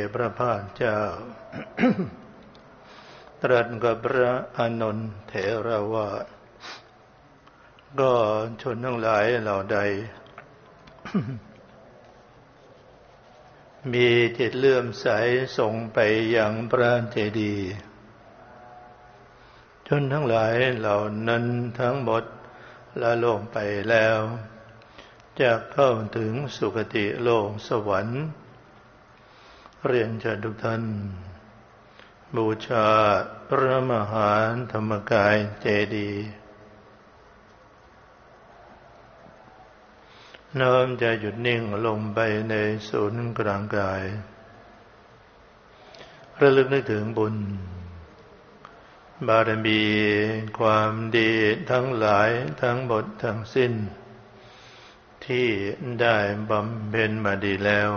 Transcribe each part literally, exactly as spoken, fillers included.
พระภาคเจ้า ตรัสกับพระอานนท์เถระว่าก็ชนทั้งหลายเหล่าใด มีจิตเลื่อมใสส่งไปยังพระเจดีย์ชนทั้งหลายเหล่านั้นทั้งหมดละโลกไปแล้วจะเข้าถึงสุคติโลกสวรรค์เรียนเชิญทุกท่านบูชาพระมหาธรรมกายเจดีย์น้อมใจหยุดนิ่งลงไปในศูนย์กลางกายระลึกนึกถึงบุญบารมีความดีทั้งหลายทั้งหมดทั้งสิ้นที่ได้บำเพ็ญมาดีแล้ว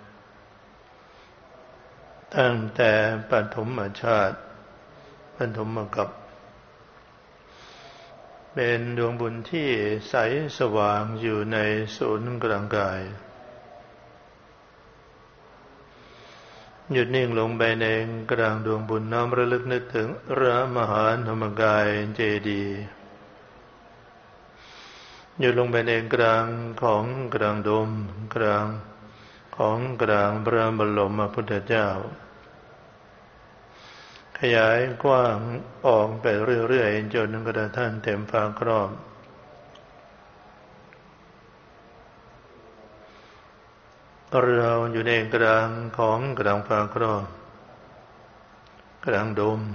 ตั้งแต่ปฐมชาติปฐมกัปเป็นดวงบุญที่ใสสว่างอยู่ในศูนย์กลางกายหยุดนิ่งลงไปในกลางดวงบุญน้อมระลึกนึกถึงพระมหาธรรมกายเจดีย์หยุดลงไปในกลางของกลางดมกลางของกลางพระบรมพุทธเจ้าขยายกว้างออกไปเรื่อยๆจนกระทั่งเต็มฟ้าครอบเราอยู่ในกลางของกลางฟ้าครอบกลางดม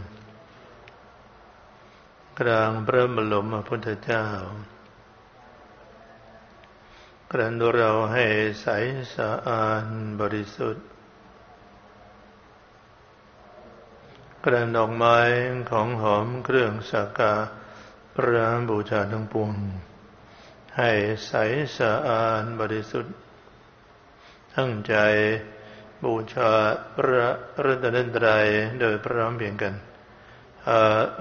กลางพระบรมพุทธเจ้ากลั่นเราให้ใสสะอาดบริสุทธิ์กลั่นดอกไม้ของหอมเครื่องสักการะบูชาทั้งปวงให้ใสสะอาดบริสุทธิ์ตั้งใจบูชาพระรัตนตรัยโดยพร้อมเพรียงกันอะ